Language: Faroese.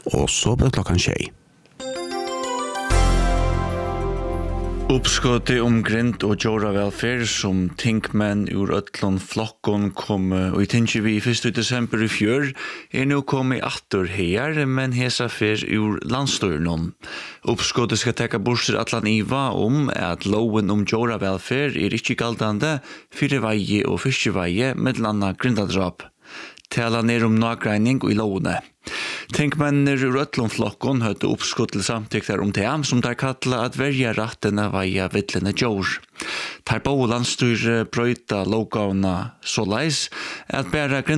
og så ble klokken 6. Uppskottet grind og djora velferd som tinkmenn ur ötlun flokkon kom og i tingi vi 1. desember i fjør nå kommet atter her, men hesa fer ur landstøyrnon. Uppskottet skal teka borser atlan iva at loven djora velferd ikkje galdande fyrir veie og fiskeveie med landa grindadrap. Tala ner nagreining og i lovene. Tinkmennir ur ötlun flokkon høyde uppskott til samtyktar det som der kalla at verja rattene veia vittlene djor. Der bo landstyr brøyta lovgavna så leis at bæra